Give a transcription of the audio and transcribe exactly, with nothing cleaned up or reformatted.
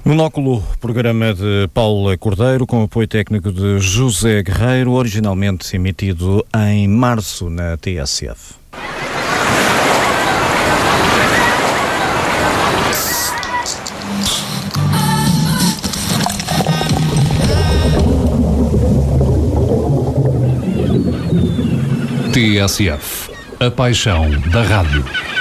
Monóculo, programa de Paula Cordeiro, com apoio técnico de José Guerreiro, originalmente emitido em março na T S F. T S F, a paixão da rádio.